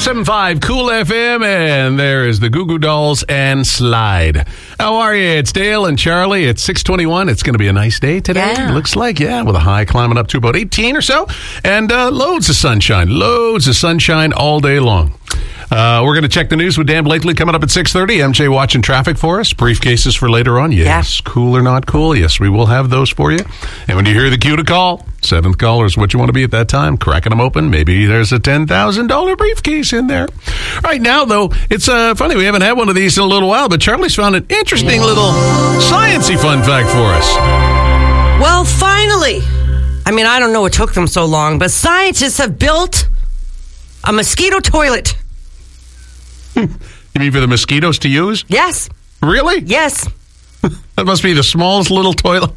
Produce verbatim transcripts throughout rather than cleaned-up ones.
seven five Cool F M, and there is the Goo Goo Dolls and Slide. How are you? It's Dale and Charlie. It's six twenty-one. It's going to be a nice day today. Yeah. Looks like, yeah, with a high climbing up to about eighteen or so, and uh, loads of sunshine. Loads of sunshine all day long. Uh, we're going to check the news with Dan Blakely coming up at six thirty. M J watching traffic for us. Briefcases for later on. Yes. Yeah. Cool or not cool? Yes, we will have those for you. And when you hear the cue to call, seventh caller is what you want to be at that time. Cracking them open. Maybe there's a ten thousand dollars briefcase in there. Right now, though, it's uh, funny. We haven't had one of these in a little while, but Charlie's found an interesting little sciencey fun fact for us. Well, finally. I mean, I don't know what took them so long, but scientists have built a mosquito toilet. You mean for the mosquitoes to use? Yes. Really? Yes. That must be the smallest little toilet.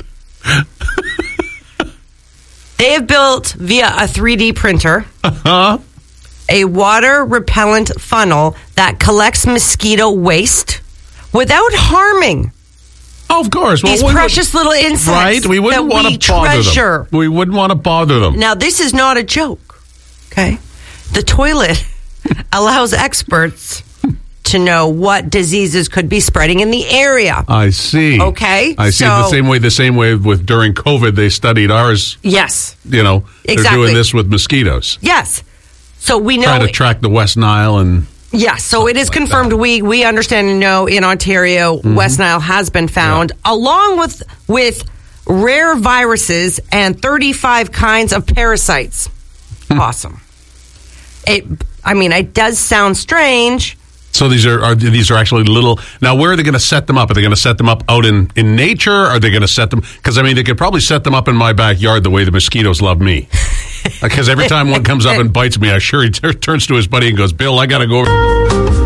They have built via a three D printer Uh-huh. a water repellent funnel that collects mosquito waste without harming Oh, of course. Well, these we precious would, little insects. right? We wouldn't that want we to bother treasure. them. We wouldn't want to bother them. Now, this is not a joke, okay? The toilet allows experts to know what diseases could be spreading in the area. I see. Okay, I see. so- the same way. The same way with during COVID, they studied ours. Yes. You know, they're Exactly. doing this with mosquitoes, Yes. So we know. trying to track the West Nile and. Yes, so it is like confirmed. that. We we understand and know in Ontario, Mm-hmm. West Nile has been found, along with with rare viruses and thirty-five kinds of parasites. Hmm. Awesome. It. I mean, it does sound strange. So these are, are these are actually little. Now, where are they going to set them up? Are they going to set them up out in, in nature? Are they going to set them? Because I mean, they could probably set them up in my backyard the way the mosquitoes love me. Because every time one comes up and bites me, I sure he t- turns to his buddy and goes, "Bill, I got to go over."